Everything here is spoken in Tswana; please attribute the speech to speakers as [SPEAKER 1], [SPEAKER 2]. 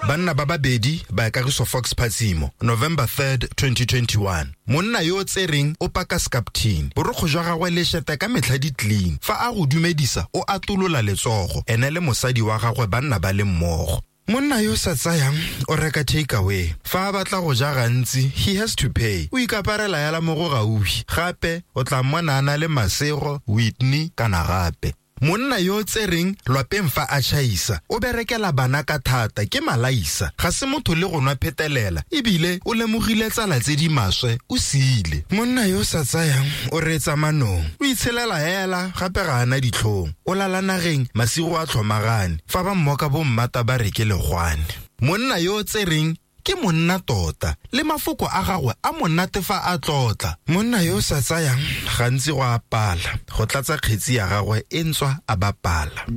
[SPEAKER 1] Banna ba babedi ba Kagiso Fox Phatsimo, November 3rd, 2021. Monna yo tsereng o paka skaptin. Borokgo jwa gagwe le sheta ka metlha di clean. Fa a go dumedisa o atolola letsogo. Ene le mosadi wa gagwe banna ba le mmogo. Monna yo sa tsayang o reka takeaway. Fa a batla go ja gantsi, he has to pay. O ikaparela yala mo go gaufi. Gape o tla mmonana le Masego, Whitney kana gape. Monna yo tsereng lwapeng fa a tšhaisa o berekela bana ka thata ke malaisa. Ga se motho le go nwa phetelela ebile o lemogile tsala tse di maswe o siile. Monna yo sa tsayang o reetsa manong. O itshelela hela gape ga ana ditlhong. O lala nageng masigo a tlhomagane fa ba mmoka bo mmata ba reke legwane. Monna yo tsereng ke monna tota le mafoko a gagwe a monate fa a tlotla. Monna yo sa tsayang gantsi go a pala go tlatsa kgetsi ya gagwe e ntswa a bapala.